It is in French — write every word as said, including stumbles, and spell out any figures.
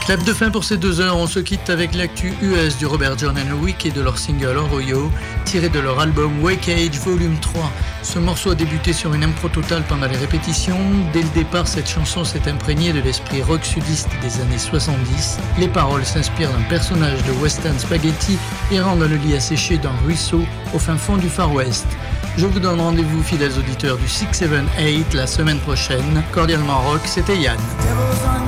Clap de fin pour ces deux heures, on se quitte avec l'actu U S du Robert John and Wick et de leur single Oroyo, tiré de leur album Wake Age Volume trois. Ce morceau a débuté sur une impro totale pendant les répétitions. Dès le départ, cette chanson s'est imprégnée de l'esprit rock sudiste des années soixante-dix. Les paroles s'inspirent d'un personnage de Western Spaghetti errant dans le lit asséché d'un ruisseau au fin fond du Far West. Je vous donne rendez-vous, fidèles auditeurs du six sept huit, la semaine prochaine. Cordialement rock, c'était Yann.